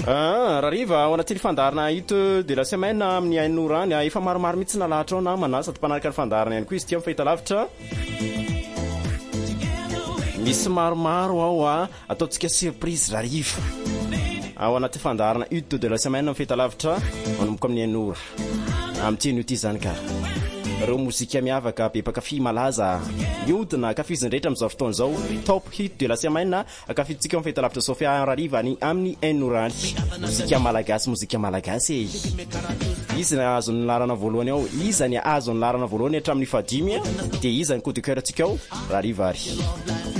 Rariva ao anatin'ny fandarana hito de la semaine amin'ny ain'orany efa maromaro mihitsy nalahatra ao na manasa ty mpanaraka ny fandarana ihany koa izy tia amin'ny fahitalavitra misy maromaro ao ataontsika surprise rariva ao anaty fandarana hito de la semaine amin'ny fahitalavitra manomboka amin'ny ain'ora amin'ity ity zany ka reo mozika miavaka be mpakafy malaza miodina kafizindrehetra amin'izao fotoan'izao top hit de la semaine akafitsika amin'ny fahitalavitra Sofia Rariva any amin'ny ain'orany mozika malagasy izy azo ny larana voalohany ao izany azo ny larana voalohany hatramin'ny fadimy dia izany coup de cœur antsika ao Rariva ary